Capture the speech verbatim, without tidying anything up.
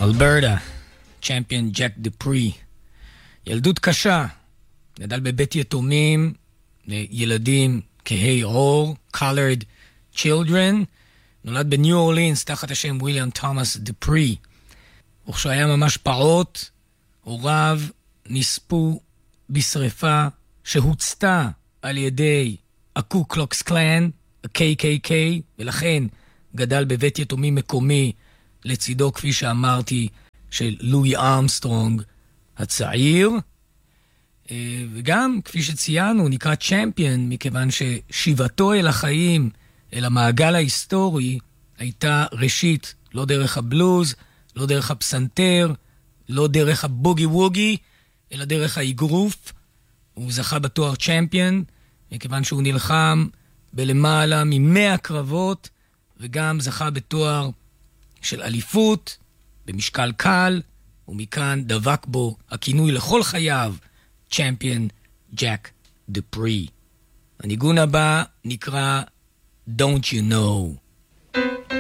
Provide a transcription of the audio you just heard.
אלברטה, צ'מפיון ג'ק דופרי. ילדות קשה, גדל בבית יתומים לילדים כהי עור, colored children, נולד בניו אורלינס תחת השם וויליאם תומאס דופרי. וכשהוא היה ממש פעוט, הוריו נספו בשריפה שהוצתה על ידי הקו קלוקס קלן, ה-קיי קיי קיי, ולכן גדל בבית יתומים מקומי לצידו, כפי שאמרתי, של לואי ארמסטרונג הצעיר. וגם, כפי שציינו, הוא נקרא צ'מפיון, מכיוון ששיבתו אל החיים, אל המעגל ההיסטורי, הייתה ראשית לא דרך הבלוז, לא דרך הפסנתר, לא דרך הבוגי ווגי, אלא דרך האגרוף. הוא זכה בתואר צ'מפיון, מכיוון שהוא נלחם בלמעלה ממאה קרבות, וגם זכה בתואר של אליפות, במשקל קל, ומכאן דבק בו הכינוי לכל חייו, צ'מפיון ג'ק דופרי. הניגון הבא נקרא Don't You Know.